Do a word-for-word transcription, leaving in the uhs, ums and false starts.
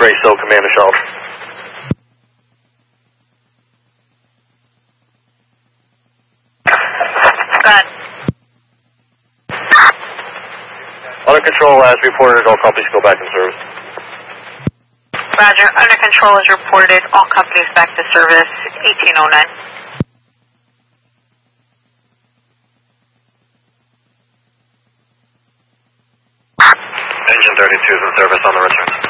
X-ray, so command to shuttle. Good. Under control as reported, all companies go back in service. Roger, under control as reported, all companies back to service, eighteen oh nine. Engine thirty-two is in service on the return.